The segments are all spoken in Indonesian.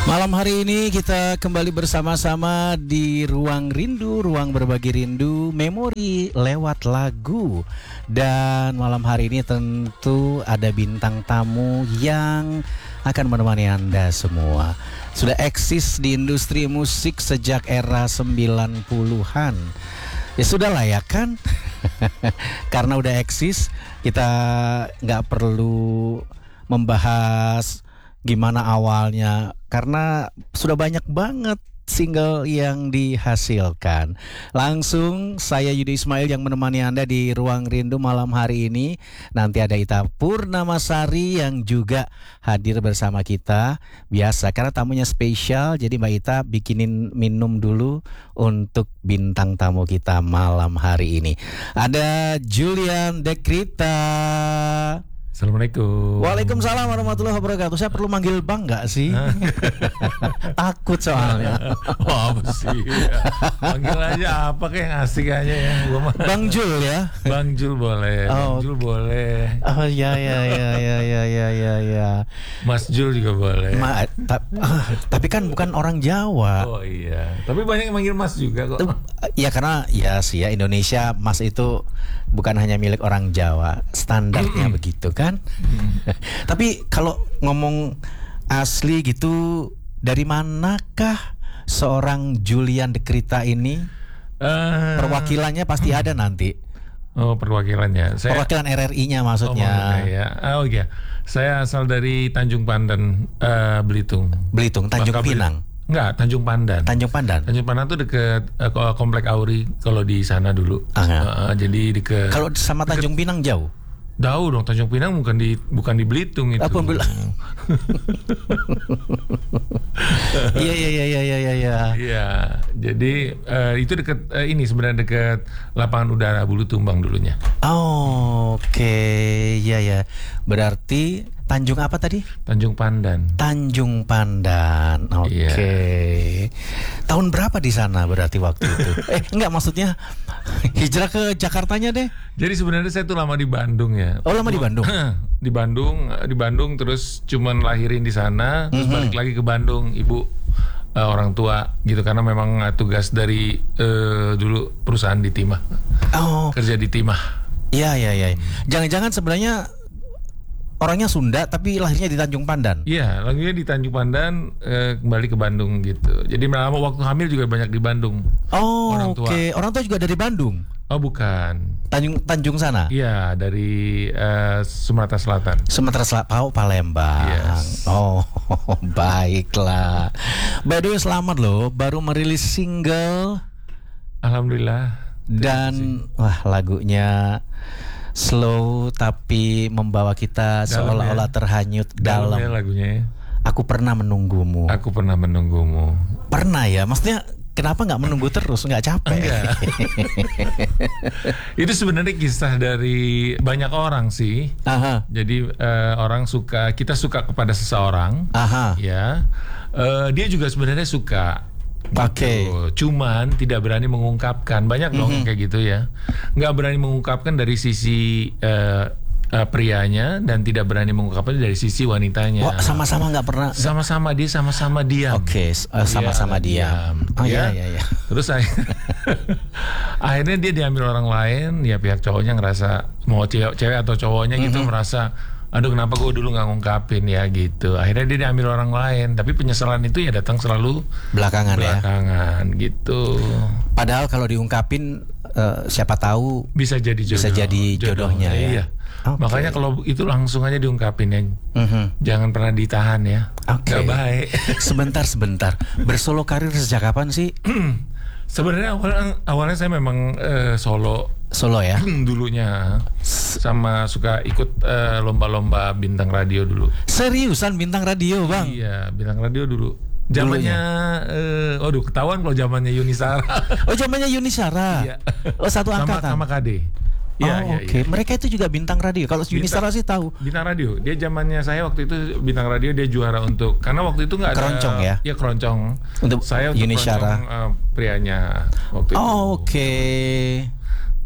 Malam hari ini kita kembali bersama-sama di Ruang Rindu, Ruang Berbagi Rindu, Memori lewat lagu. Dan malam hari ini tentu ada bintang tamu yang akan menemani Anda semua. Sudah eksis di industri musik sejak era 90-an. Ya sudahlah ya kan. Karena udah eksis, kita nggak perlu membahas gimana awalnya, karena sudah banyak banget single yang dihasilkan. Langsung saya Yudi Ismail yang menemani Anda di Ruang Rindu malam hari ini. Nanti ada Ita Purnamasari yang juga hadir bersama kita. Biasa karena tamunya spesial, jadi Mbak Ita bikinin minum dulu untuk bintang tamu kita malam hari ini. Ada Julian Dekrita. Assalamualaikum. Waalaikumsalam warahmatullahi wabarakatuh. Saya perlu manggil Bang nggak sih? Takut soalnya. Wah, apa sih? Panggil aja apa kayak yang asik aja ya. Bang Jul ya. Bang Jul boleh. Bang Jul boleh. Oh ya. Mas Jul juga boleh. Tapi kan bukan orang Jawa. Oh iya. Tapi banyak yang manggil Mas juga kok. Ya karena ya sih ya, Indonesia Mas itu bukan hanya milik orang Jawa. Standarnya begitu kan. Tapi kalau ngomong asli gitu, dari manakah seorang Julian Dekrita ini? Perwakilannya pasti ada nanti. Oh, perwakilannya. Perwakilan RRI-nya maksudnya. Oh iya. Saya asal dari Tanjung Pandan, Belitung. Tanjung Pinang. Enggak, Tanjung Pandan. Tanjung Pandan Tuh deket Komplek Auri kalau di sana dulu. Jadi deket. Kalau sama Tanjung Pinang jauh? Jauh dong, Tanjung Pinang bukan di Belitung itu. Iya. Iya, jadi itu dekat ini sebenarnya dekat lapangan udara Bulu Tumbang dulunya. Oh, oke. Iya. Berarti Tanjung apa tadi? Tanjung Pandan. Oke. Yeah. Tahun berapa di sana berarti waktu itu? Enggak, maksudnya hijrah ke Jakartanya deh. Jadi sebenarnya saya tuh lama di Bandung ya. Oh, lama di Bandung. Di Bandung terus cuman lahirin di sana, terus balik lagi ke Bandung, ibu orang tua gitu, karena memang tugas dari dulu perusahaan di Timah. Oh. Kerja di Timah. Iya. Jangan-jangan sebenarnya orangnya Sunda tapi lahirnya di Tanjung Pandan. Iya, lahirnya di Tanjung Pandan, kembali ke Bandung gitu. Jadi lama waktu hamil juga banyak di Bandung. Oh, oke. Orang tua juga dari Bandung? Oh, bukan. Tanjung sana? Iya, dari Sumatera Selatan. Sumatera Selatan, Palembang. Yes. Oh, baiklah. By the way, selamat loh, baru merilis single. Alhamdulillah. Dan wah, lagunya slow tapi membawa kita seolah-olah terhanyut dalam lagunya. Aku pernah menunggumu. Pernah ya? Maksudnya kenapa nggak menunggu terus? Nggak capek? Enggak. Itu sebenarnya kisah dari banyak orang sih. Aha. Jadi kita suka kepada seseorang. Aha. Ya. Dia juga sebenarnya suka. Oke. Cuman tidak berani mengungkapkan. Banyak dong kayak gitu ya. Nggak berani mengungkapkan dari sisi prianya, dan tidak berani mengungkapkan dari sisi wanitanya. Oh, sama-sama nggak pernah. Sama-sama diam. Oke, sama-sama diam. Oh iya. Terus akhirnya dia diambil orang lain. Ya pihak cowoknya ngerasa, mau cewek atau cowoknya gitu, merasa, aduh kenapa gue dulu gak ngungkapin ya gitu. Akhirnya dia diambil orang lain. Tapi penyesalan itu ya datang selalu belakangan gitu. Padahal kalau diungkapin, siapa tahu bisa jadi jodohnya ya. Iya. Okay. Makanya kalau itu langsung aja diungkapin ya. Jangan pernah ditahan ya. Gak baik. Sebentar. Bersolo karir sejak kapan sih? Sebenarnya awalnya saya memang solo ya dulunya, sama suka ikut lomba-lomba bintang radio dulu. Seriusan bintang radio, Bang? Iya, bintang radio dulu. Zamannya ketahuan kalau zamannya Yunisara. Oh, zamannya Yunisara. Iya. Oh, satu angkatan. Sama KD. Iya, oke. Mereka itu juga bintang radio. Kalau Yunisara sih tahu. Bintang radio. Dia zamannya saya waktu itu bintang radio, dia juara untuk, karena waktu itu nggak ada keroncong ya. Iya, keroncong. Untuk saya untuk Yunisara. prianya waktu itu. Oke.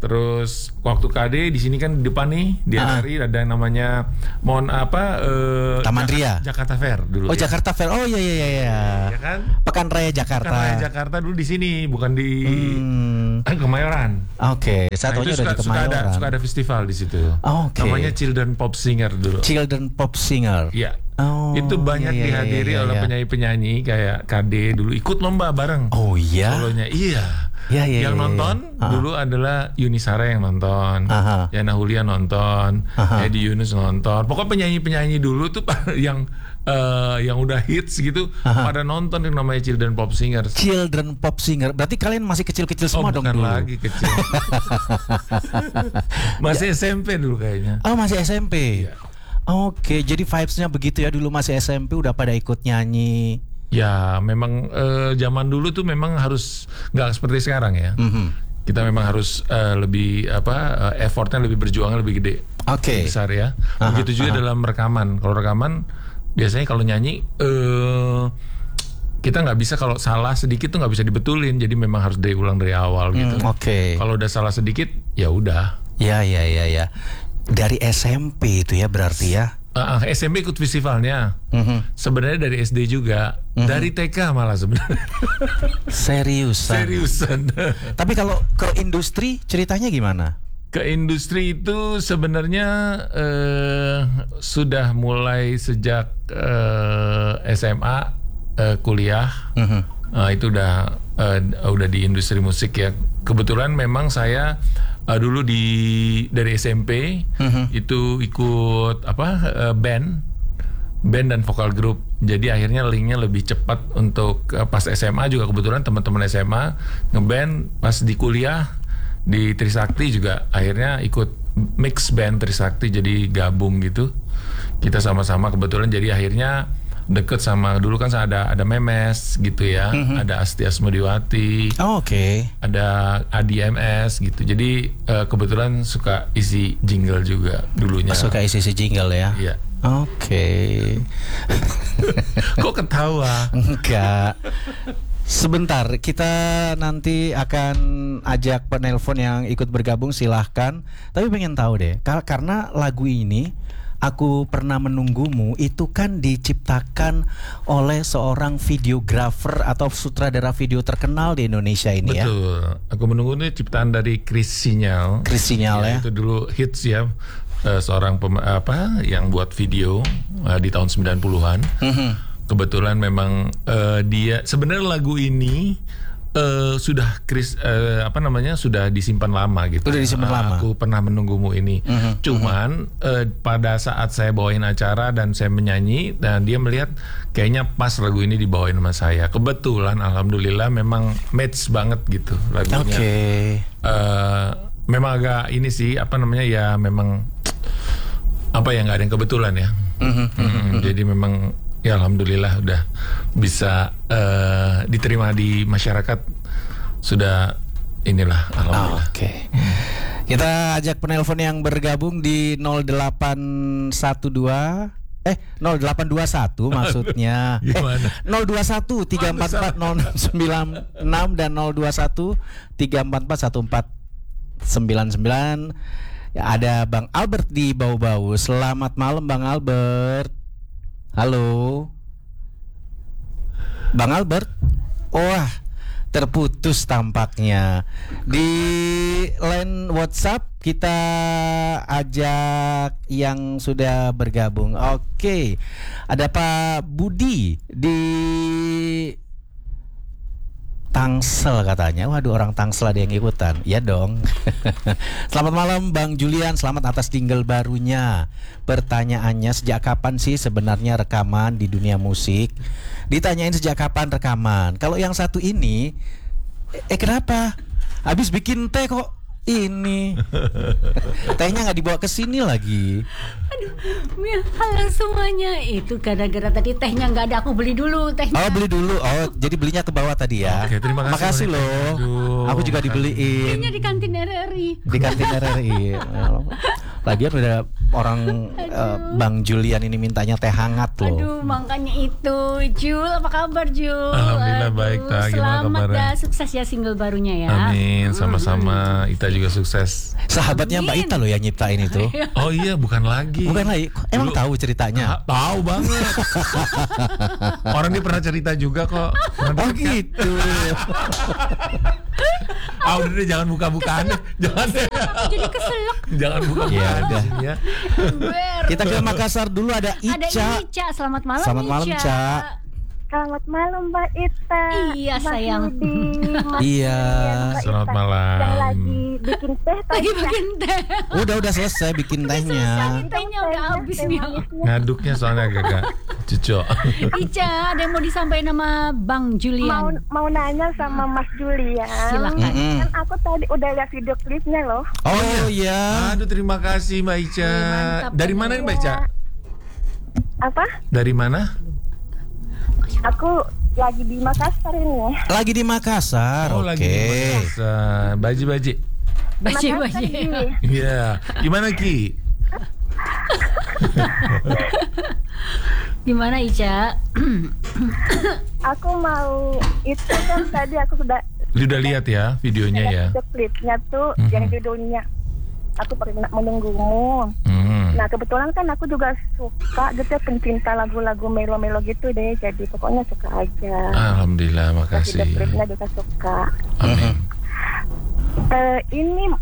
Terus waktu KD di sini kan di depan nih di RRI ada yang namanya Taman Ria. Jakarta Fair dulu. Oh, Jakarta Fair. Oh iya. Ya kan? Pekan Raya Jakarta. Pekan Raya Jakarta dulu di sini, bukan di Kemayoran. Oke, satunya itu udah di Kemayoran. suka ada festival di situ. Oke. Namanya Children Pop Singer dulu. Children Pop Singer. Iya. Oh, itu banyak dihadiri oleh penyanyi-penyanyi kayak KD dulu ikut lomba bareng. Oh iya. Solonya iya. Iya, Yang nonton dulu adalah Yuni Sara yang nonton, Yana Hulia nonton, Edi Yunus nonton. Pokoknya penyanyi-penyanyi dulu tuh yang udah hits gitu pada nonton yang namanya Children Pop Singer. Children Pop Singer. Berarti kalian masih kecil-kecil semua dong bukan dulu. lagi kecil. Masih SMP dulu kayaknya. Oh, masih SMP. Iya. Oke, jadi vibes-nya begitu ya, dulu masih SMP udah pada ikut nyanyi. Ya, memang zaman dulu tuh memang harus nggak seperti sekarang ya. Kita memang harus lebih effortnya lebih berjuangnya lebih gede, lebih besar ya. Begitu juga dalam rekaman. Kalau rekaman biasanya kalau nyanyi kita nggak bisa, kalau salah sedikit tuh nggak bisa dibetulin. Jadi memang harus diulang dari awal gitu. Kalau udah salah sedikit ya udah. Ya. Dari SMP itu ya berarti ya. SMP ikut festivalnya. Sebenarnya dari SD juga, dari TK malah sebenarnya. Seriusan. Tapi kalau ke industri ceritanya gimana? Ke industri itu sebenarnya sudah mulai sejak SMA, kuliah. Itu udah di industri musik ya. Kebetulan memang saya dulu dari SMP itu ikut band dan vokal grup. Jadi akhirnya linknya lebih cepat untuk pas SMA juga kebetulan teman-teman SMA ngeband. Pas di kuliah di Trisakti juga akhirnya ikut mix band Trisakti, jadi gabung gitu. Kita sama-sama kebetulan jadi akhirnya deket sama, dulu kan ada Memes gitu ya, ada Asti Asmodiwati, ada Adi MS gitu. Jadi kebetulan suka isi jingle juga dulunya. Suka isi jingle ya? Iya. Kok ketawa? Enggak. Sebentar, kita nanti akan ajak penelpon yang ikut bergabung, silahkan. Tapi pengen tahu deh, karena lagu ini Aku Pernah Menunggumu itu kan diciptakan oleh seorang videografer atau sutradara video terkenal di Indonesia ini. Betul. Ya. Betul. Aku Menunggu ini ciptaan dari Chris Sinyal. Ya. Itu dulu hits ya. Seorang yang buat video di tahun 90-an. Kebetulan memang dia sebenarnya lagu ini sudah sudah disimpan lama gitu. Sudah disimpan lama. Aku Pernah Menunggumu ini. Cuman pada saat saya bawain acara dan saya menyanyi, dan dia melihat kayaknya pas lagu ini dibawain sama saya. Kebetulan alhamdulillah memang match banget gitu lagunya. Memang agak ini sih ya memang nggak ada yang kebetulan ya. Jadi memang ya alhamdulillah udah bisa diterima di masyarakat, sudah inilah alhamdulillah. Kita ajak penelpon yang bergabung di 0821 0821 maksudnya. 021 344 0696 dan 021 344 1499. Ya, ada Bang Albert di Bau-Bau. Selamat malam Bang Albert. Halo Bang Albert. Wah, terputus tampaknya. Di line WhatsApp kita ajak yang sudah bergabung. Oke. Ada Pak Budi di Tangsel katanya. Waduh, orang Tangsel ada yang ikutan. Ya dong. Selamat malam Bang Julian, selamat atas single barunya. Pertanyaannya, sejak kapan sih sebenarnya rekaman di dunia musik? Ditanyain sejak kapan rekaman. Kalau yang satu ini kenapa? Habis bikin teh kok ini tehnya nggak dibawa ke sini lagi. Aduh, halo semuanya. Itu gara-gara tadi tehnya nggak ada, aku beli dulu tehnya. Oh, beli dulu. Oh, jadi belinya ke bawah tadi ya. Oke, terima kasih. Makasih loh. Aku juga dibeliin. Tehnya di kantin RRI. Di kantin RRI. Lagian udah orang Bang Julian ini mintanya teh hangat loh. Aduh, makanya itu. Jul, apa kabar Jul? Alhamdulillah baik, Ta. Gimana Selamat kabarnya? dah, sukses ya single barunya ya. Amin, sama-sama. Ita juga sukses. Sahabatnya Mbak Ita loh yang nyiptain itu. Oh iya, bukan lagi. Bukan lagi. Emang Dulu- tahu ceritanya? Tahu banget. Orang dia pernah cerita juga kok. Oh gitu. Udah deh, jangan buka-bukaan deh. Jangan deh. Jadi keselak. Jangan Ya buka-bukaan udah. di sini ya. Kita ke Makassar dulu, ada Ada Ica. Ica, selamat malam Selamat malam, Ica. Ca. Selamat malam Mbak Ita. Iya, Mas sayang. Yudi, Mas Iya. Julian, Mbak Selamat Ita. malam. Yang lagi bikin teh Lagi tadi ya. bikin teh. Udah selesai bikin tehnya. Tehnya udah habis nih. Ngaduknya soalnya agak cucok. Ica, ada yang mau disampaikan sama Bang Julian? Mau nanya sama Mas Julian. Silakan. Mm-mm. Kan aku tadi udah lihat video klipnya loh. Oh iya. Aduh, terima kasih Mbak Ica. Mantap. Dari mana nih Mbak Ica? Apa? Dari mana? Aku lagi di Makassar ini. Lagi di Makassar. Oh, Oke. lagi di Makassar. Baji-baji. Makassar, Baji-baji. Ki. Iya. Gimana Ki? Gimana Ica? Aku mau itu kan tadi aku sudah Udah lihat ya videonya ya. video klipnya tuh Mhm. yang judulnya Aku Pernah Menunggumu. Hmm. Nah kebetulan kan aku juga suka gitu pencinta lagu-lagu melo-melo gitu deh. Jadi pokoknya suka aja. Alhamdulillah, Video makasih. klipnya juga suka. Amin. Ini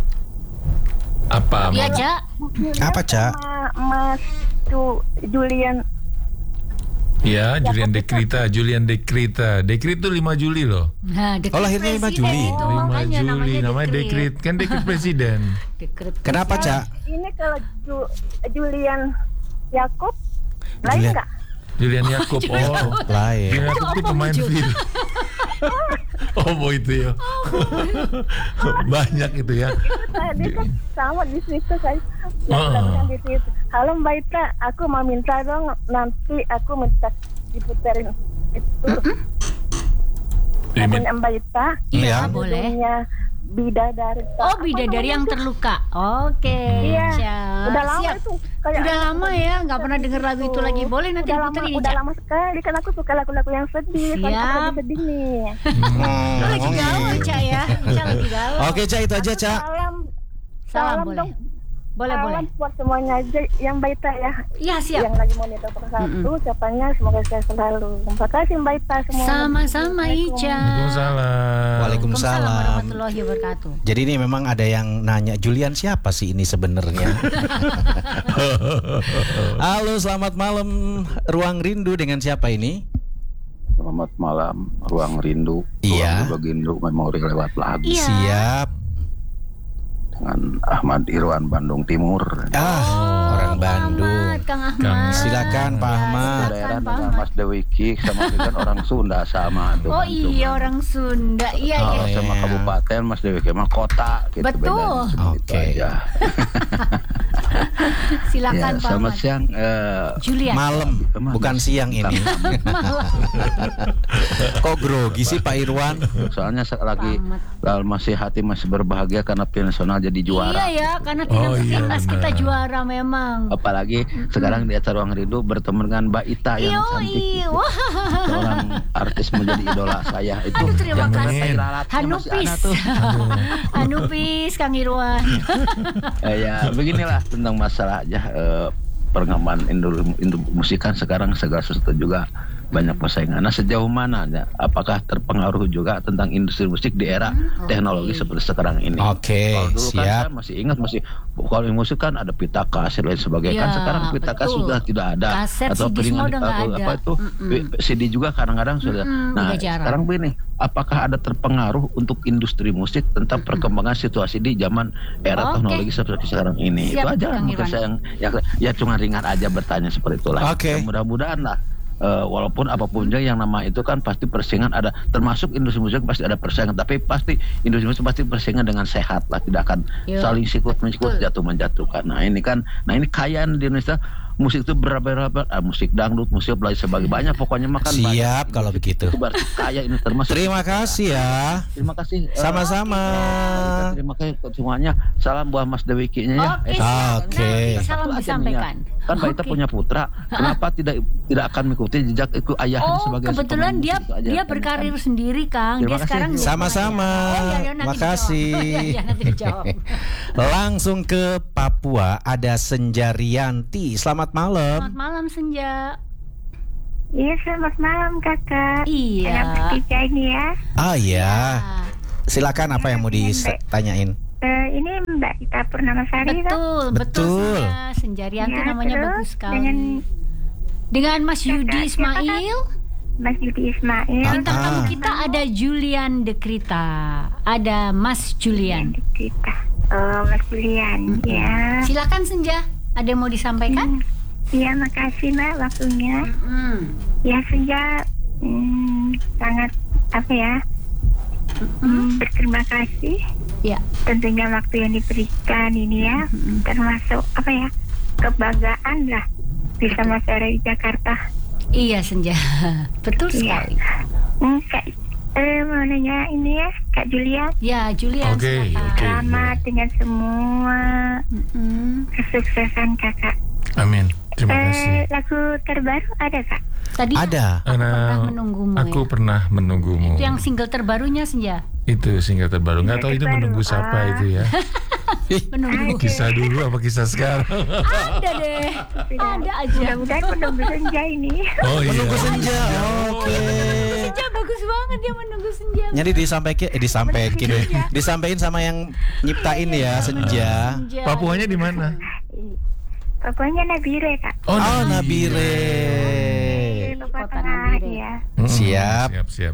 Apa? Iya, Mama? Ca. Apa, Ca? sama Mas Julian. Ya, Julian Dekrita. Dekrit tuh 5 Juli loh. Nah, dekret Oh, lahirnya 5 presiden Juli. itu, 5 makanya Juli namanya Dekrit. Kan Dekrit presiden. Dekret Kenapa, Ca? Ini kalau Julian Yakob lain Julian- nggak? Julian Yakob. Oh, Lain. Julian Yakob tuh pemain film. Oh, mau itu ya. Banyak itu ya. Tadi kan sama di situ saya. Ah. Di situ. Halo Mbak Ita, aku mau minta dong nanti aku minta diputerin itu lagunya Mbak Ita. Iya. boleh. Judulnya Bidadari. Oh, bidadari yang terluka. Oke. Iya. Ca. Udah lama Siap. itu. Kayak Udah aku lama ya, nggak pernah denger lagu itu lagi. Boleh nanti udah diputerin, udah Ca. lama sekali kan aku suka lagu-lagu yang sedih. Soalnya aku Siap. lagi sedih nih. Lu lagi galau, Ca ya. Ca lagi galau. Oke, Ca, itu aja, Ca. Salam boleh. dong. Boleh, boleh. Salam buat semuanya aja yang Mbak Ita ya. Iya, siap. Yang lagi monitor persatu, ucapannya semoga saya selalu. Terima kasih Mbak Ita semua. Sama-sama Ica. Waalaikumsalam. Waalaikumsalam. warahmatullahi wabarakatuh. Jadi ini memang ada yang nanya, Julian siapa sih ini sebenarnya? Halo, selamat malam Ruang Rindu, dengan siapa ini? Selamat malam, Ruang Rindu. Iya. Ruang Berbagi Rindu memori lewat lagu Iya. Siap. dengan Ahmad Irwan Bandung Timur. Orang Kang Bandung. Ahmad, Kang Ahmad. Silakan Pak Ahmad. Daerah Pak dengan Ahmad. Mas Dewi Ki sama kita kan orang Sunda sama tuh. Oh iya, orang Sunda. Iya, iya. Kalau sama Iya. kabupaten Mas Dewi Ki mah kota gitu. Betul. bedanya cuma itu Oke. aja. Silakan Ya, Pak selamat Ahmad. siang. Julian. Malam, Emang bukan mas- siang ini. Kok grogi sih Pak Irwan? Soalnya lagi Ahmad. masih hati masih berbahagia karena tim nasional jadi juara. Iya ya, karena Oh, iya, timnas kita benar. juara memang. Apalagi sekarang di acara Ruang Rindu bertemu dengan Mbak Ita yang cantik. Yoi, Gitu. wah. Seorang artis menjadi idola saya itu. Aduh, terima yang kasih. teratai lalatnya masih Hanupis. ada tuh. Hanupis, Kang Irwan. Ya beginilah tentang masalah aja perkembangan musik kan sekarang segala sesuatu juga banyak persaingan. Nah sejauh mana ya, apakah terpengaruh juga tentang industri musik di era teknologi seperti sekarang ini? Oke, Kalau dulu kan siap. saya masih ingat kalau di musik kan ada pita kaset lain sebagainya. Ya, Kan sekarang pita kaset betul. sudah tidak ada. Kaset, Atau CD piringan semua udah nggak ada. apa itu CD juga kadang-kadang sudah. Nah udah jarang. sekarang begini, apakah ada terpengaruh untuk industri musik tentang perkembangan situasi di zaman era Oke. teknologi seperti sekarang ini? Siap, Itu aja Kang mungkin Irwan. saya ya cuma ringan aja bertanya seperti itulah. Oke. Ya, mudah-mudahan lah. Walaupun apapun juga yang nama itu kan pasti persaingan ada, termasuk industri musik pasti ada persaingan, tapi pasti industri musik pasti persaingan dengan sehat lah, tidak akan Yo. saling sikut Betul. menjatuhkan. Nah ini kayaan di Indonesia musik itu berapa musik dangdut, musik lain sebagainya, banyak pokoknya makan. Siap kalau begitu. Itu berarti kaya ini termasuk. Terima kasih ya. Terima kasih. Sama-sama. Terima kasih untuk semuanya. Salam buat Mas Dewikinya ya. Oke, Oke. nanti salam Satu aja disampaikan. nih ya. Kan Mbak Ita punya putra, kenapa tidak akan mengikuti jejak itu ayahnya Oh, sebagai kebetulan pemain dia musik aja, dia kan? berkarir sendiri, Kang. Terima Dia kasih. sekarang Sama-sama. nanti Makasih. dijawab. Iya, nanti dijawab. Langsung ke Papua ada Senjarianti. Selamat malam. Selamat malam Senja. Iya, selamat malam kakak. Iya. Yang bertiga ini ya. Ah ya. Ah, Silakan apa yang mau ditanyain? Ini Mbak Ita Purnamasari kan? betul, Betul. Senja. Senjarianti Ya, namanya terus bagus sekali. dengan- Dengan Mas Yudi Kakak, siapa, Kak? Ismail. Mas Yudi Ismail. Bintang tamu kita ada Julian Dekrita. Ada Mas Julian. Kita. Oh, Mas Julian. Ya. Silakan Senja. Ada yang mau disampaikan? Iya, makasih Mbak waktunya. Mm. Ya, Senja sangat apa ya? Berterima kasih. Ya. Tentunya waktu yang diberikan ini ya, termasuk apa ya, kebanggaan lah bisa masuk di Jakarta. Iya Senja. Betul Iya. sekali. Kak, mau nanya ini ya, Kak Julia. Ya Julian Oke, silakan. oke. Selamat dengan semua kesuksesan kakak. Amin. Terima kasih. Lagu terbaru ada kak? Tadi Ada. Aku pernah menunggumu. Aku Ya. pernah menunggumu. Itu yang single terbarunya Senja. Itu single terbaru. Nggak tahu itu Terbaru. menunggu siapa itu ya. Menunggu. Kisah dulu apa kisah sekarang? Ada deh. Ada aja. Mudah-mudahan menunggu senja ini. Oh iya. Menunggu senja. Oke. Senja bagus banget dia menunggu Senja. Jadi disampaikan sama yang nyiptain ya Senja. Senja. Papuanya di mana? Pokoknya Nabire kak. Oh, Nabire. Papua Kota Tengah Nabire. ya. Siap. Siap.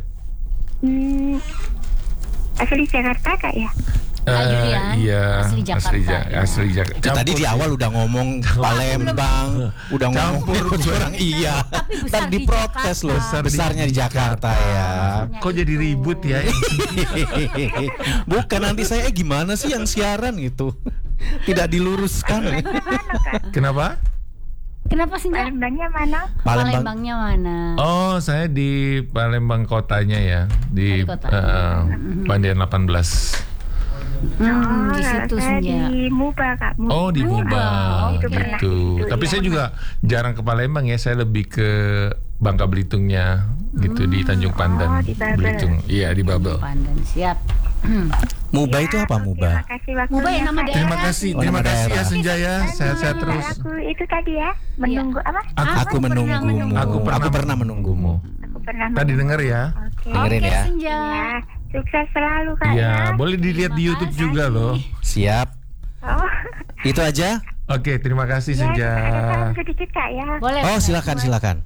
Asli Jakarta kak ya? Julian, Iya. asli Jakarta. Asli Jakarta. Itu tadi di awal udah ngomong Palembang, udah ngomong orang iya. besar Tadi di protes loh, Jakarta. besarnya di Jakarta ya. Kok jadi ribut ya? Bukan nanti saya gimana sih yang siaran gitu. Tidak diluruskan. Kenapa? Kenapa Senja? Palembangnya mana? Palembang. Palembangnya mana? Oh, saya di Palembang kotanya ya, di Di kota. Pandian 18. Di situ saya Senja. di Muba kak. Oh, di Muba Oke. gitu. Tapi saya juga jarang ke Palembang ya, saya lebih ke Bangka Belitungnya gitu di Tanjung Pandan. di Babel. Belitung. Iya, di Babel. Pandan siap. Muba itu apa Muba? Terima kasih waktunya. Muba yang nama Kak. daerah. Terima kasih Oh, nama ya daerah. Senjaya. Sehat-sehat terus. Aku itu tadi ya menunggu apa? Aku menunggumu. Aku pernah menunggumu. Aku pernah Tadi menunggu. denger ya. Oke. Dengerin Oke ya. Senja. Ya, sukses selalu kak Iya, ya. boleh dilihat di YouTube juga loh. Siap. Oh, Itu aja. Oke, terima kasih ya, Senja. ada salam sedikit kak ya. Boleh. Oh, silakan.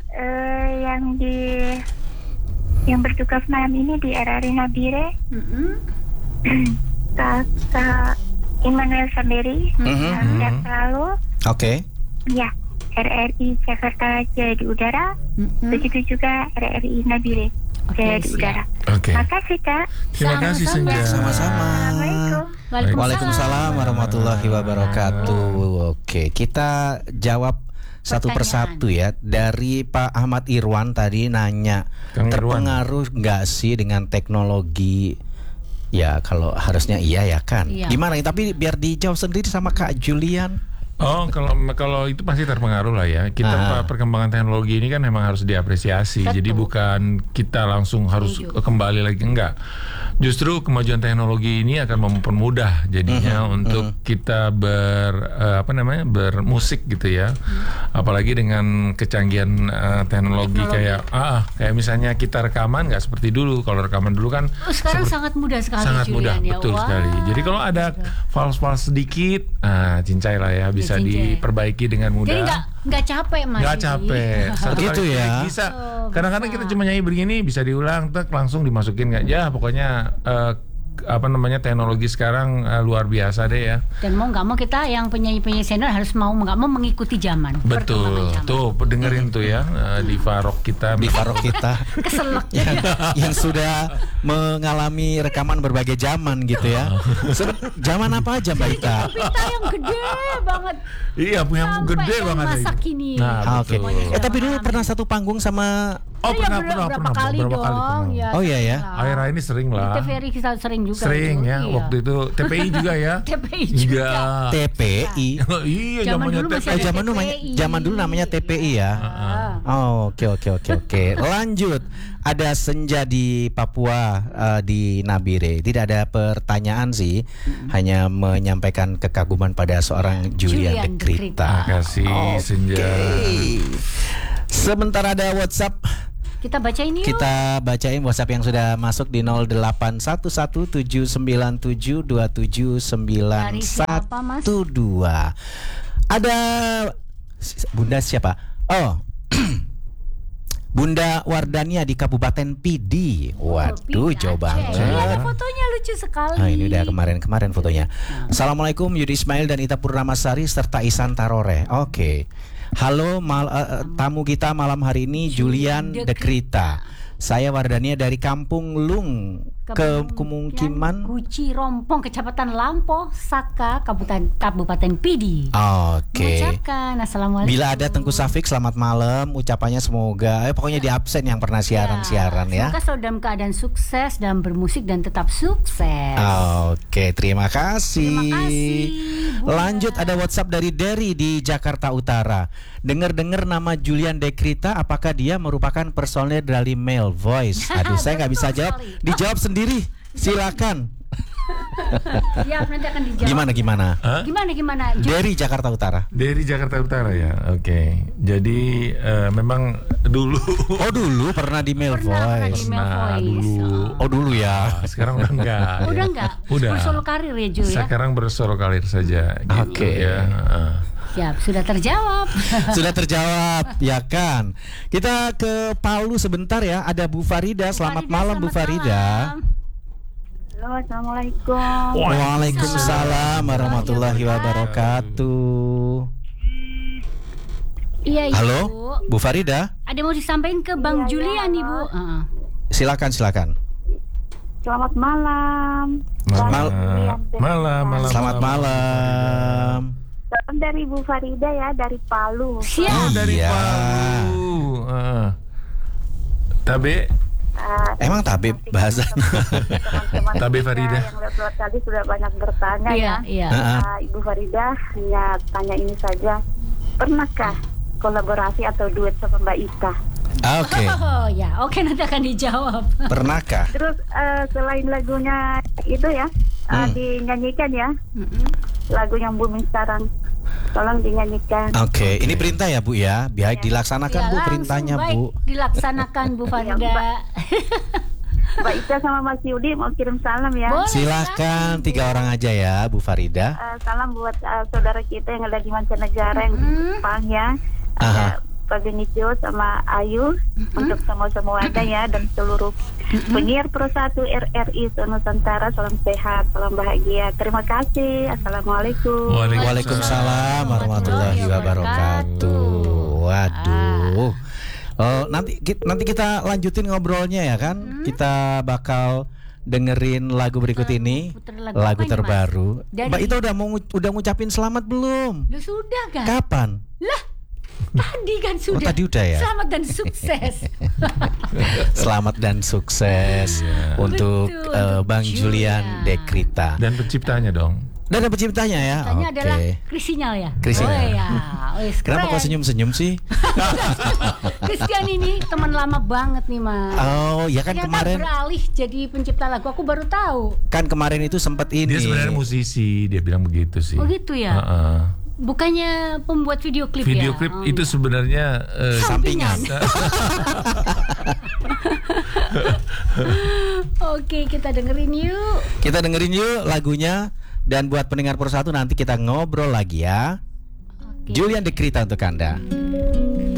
Yang bertugas malam ini di RRI Nabire, Kak Immanuel Samberi, sehat selalu. Oke. Ya, RRI Jakarta Jaya di udara, begitu juga RRI Nabire Jaya di siap. udara. Oke. Makasih kak. Terima kasih Sama-sama. Senja. Sama-sama. Assalamualaikum. Waalaikumsalam warahmatullahi wabarakatuh. Oke, kita jawab satu persatu ya. Dari Pak Ahmad Irwan tadi nanya, Kang Irwan. terpengaruh nggak sih dengan teknologi? Ya kalau harusnya iya ya kan. Iya. Gimana? Tapi biar dijawab sendiri sama Kak Julian. Oh, kalau itu pasti terpengaruh lah ya. Kita perkembangan teknologi ini kan memang harus diapresiasi. Betul. Jadi bukan kita langsung harus kembali lagi, enggak. Justru kemajuan teknologi ini akan mempermudah jadinya untuk kita bermusik gitu ya. Apalagi dengan kecanggihan teknologi kayak misalnya kita rekaman nggak seperti dulu. Kalau rekaman dulu kan Sekarang sangat mudah sekali sangat mudah, Julian, ya. betul Wah. sekali. Jadi kalau ada fals-fals sedikit, cincai lah ya, bisa cincai. diperbaiki dengan mudah. Jadi nggak capek Mas. Nggak capek. Satu Begitu kali ya. bisa. Oh, Kadang-kadang bisa. kita cuma nyanyi begini, bisa diulang, langsung dimasukin nggak? Ya pokoknya teknologi sekarang luar biasa deh ya. Dan mau nggak mau kita yang penyanyi-penyanyi senior harus mau nggak mau mengikuti zaman. Betul. Tuh dengerin tuh ya di Farok kita. Keselak. yang sudah mengalami rekaman berbagai zaman gitu ya. Zaman apa aja Mbak Ita? Kita yang gede banget. Iya, punya gede banget. Masa kini. Nah, Oke. Tapi dulu pernah satu panggung sama. Oh, Ya, pernah berapa kali dong. pernah. Ya, Oh iya ya. Akhir ini sering lah. Di TVRI kita sering juga. Sering itu. ya. Iya. Waktu itu TPI juga ya. TPI juga. Iya. TPI. Iya, Zaman namanya dulu masih TPI. ada Zaman dulu namanya TPI ya. Oh, oke. Lanjut. Ada senja di Papua di Nabire. Tidak ada pertanyaan sih, hanya menyampaikan kekaguman pada seorang Julian de Krita. Kasih senja. Sebentar ada WhatsApp. Kita baca ini yuk. Kita bacain WhatsApp yang sudah masuk di 081179272912. Ada Bunda siapa? Oh. Bunda Wardania di Kabupaten Pidi. Waduh, jauh banget. Ada fotonya lucu sekali. Nah, ini udah kemarin fotonya. Assalamualaikum Yudi Ismail dan Ita Purnamasari serta Isan Tarore. Oke. Halo tamu kita malam hari ini Julian de Krita. Saya Wardania dari Kampung Lung, Kemungkinan Guci Rompong, Kecamatan Lampo, Saka, Kabupaten Pidi. Oke. Mengucapkan Assalamualaikum. Bila ada Tengku Safik, selamat malam. Ucapannya semoga, pokoknya di absen yang pernah siaran ya. Semoga selalu dalam keadaan sukses dalam bermusik dan tetap sukses. Oke, terima kasih. Terima kasih, Bunda. Lanjut, ada WhatsApp dari Derry di Jakarta Utara. Dengar-dengar nama Julian de Krita, apakah dia merupakan personel dari Male Voice? Aduh, saya nggak bisa jawab. Dijawab sendiri. Silakan. Ya, nanti akan dijawab. Gimana? Hah? Gimana? Dari Jakarta Utara. Dari Jakarta Utara ya. Oke. Jadi memang dulu. Oh, dulu pernah di Male Pernah Voice. di Male Voice. dulu. Oh, dulu ya. Sekarang udah enggak. Udah enggak? Udah. Bersolo karir ya, Jul ya? Sekarang bersolo karir saja gitu Oke. ya. Siap, sudah terjawab. Sudah terjawab, ya kan? Kita ke Palu sebentar ya. Ada Bu Farida. Selamat malam, Bu Farida. Halo, assalamualaikum. Waalaikumsalam warahmatullahi wabarakatuh. Iya, Ibu. Halo, Bu Farida. Ada mau disampaikan ke Bang Julian, Ibu? Silakan. Selamat malam. Malam. Selamat malam. Salam dari Bu Farida ya, dari Palu. Siap. Dari Iya. Palu. Tabe. Emang tabe bahasanya? Teman-teman Tabe kita Farida. yang lewat tadi sudah banyak bertanya Iya, ya. iya. Ibu Farida hanya tanya ini saja. Pernahkah kolaborasi atau duet sama Mbak Ita? Oke. Oh ya, oke, nanti akan dijawab. Pernahkah? Terus selain lagunya itu ya, dinyanyikan ya. Lagu yang booming sekarang. Tolong dinyanyikan. Oke, ini perintah ya Bu ya. Biar dilaksanakan Ya, Bu langsung, perintahnya baik, Bu. dilaksanakan Bu Farida. Mbak Ita sama Mas Yudi mau kirim salam ya. Boleh. Silakan 3 orang aja ya Bu Farida. Salam buat saudara kita yang ada di mancanegara yang di Jepang ya. Aha. Ada Pak Benicio sama Ayu untuk semua ada ya, dan seluruh penyiar Pro 1 RRI Nusantara, salam sehat, salam bahagia. Terima kasih. Assalamualaikum. Waalaikumsalam warahmatullahi wabarakatuh. Waduh. Oh, nanti kita lanjutin ngobrolnya ya kan? Kita bakal dengerin lagu berikut ini, puter lagu lagu apa ini, terbaru. Mas? Mbak itu udah ngucapin selamat belum? Lu sudah kan? Kapan? Lah, tadi kan sudah. Oh, tadi udah ya? Selamat dan sukses. Selamat dan sukses untuk Betul, Bang Julian de Krita. Dan penciptanya dong. Dan ada penciptanya ya. Tanya adalah Oke. Krisinyal ya. Krisinyal. Oh ya. Kenapa kok senyum-senyum sih? Christian ini teman lama banget nih, Mas. Oh, ya kan Ternyata kemarin beralih jadi pencipta lagu. Aku baru tahu. itu sempat ini. Dia sebenarnya musisi, dia bilang begitu sih. Oh gitu ya. Heeh. Bukannya pembuat video klip Video ya? klip Oh. itu sebenarnya sampingan. Oke, kita dengerin yuk. Kita dengerin yuk lagunya. Dan buat pendengar Pro 1 nanti kita ngobrol lagi ya. Oke. Julian de Krita untuk Anda.